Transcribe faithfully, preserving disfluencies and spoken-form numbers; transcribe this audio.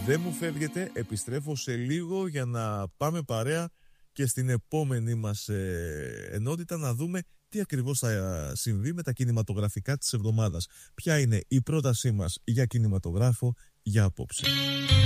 Δεν μου φεύγετε, επιστρέφω σε λίγο για να πάμε παρέα και στην επόμενη μας ε, ενότητα να δούμε τι ακριβώς θα συμβεί με τα κινηματογραφικά της εβδομάδας. Ποια είναι η πρότασή μας για κινηματογράφο για απόψε.